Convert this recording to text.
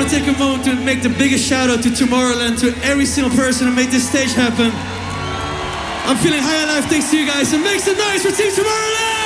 to take a moment to make the biggest shout out to Tomorrowland, to every single person who made this stage happen. I'm feeling high on life thanks to you guys, so make some noise for Team Tomorrowland!